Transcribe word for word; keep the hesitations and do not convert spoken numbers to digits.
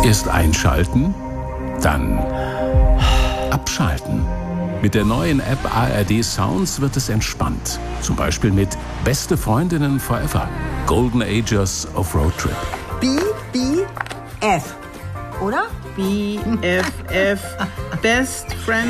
Erst einschalten, dann abschalten. Mit der neuen App A R D Sounds wird es entspannt. Zum Beispiel mit Beste Freundinnen Forever. Golden Ages of Road Trip. B, B, F. Oder? B F F. Best Friend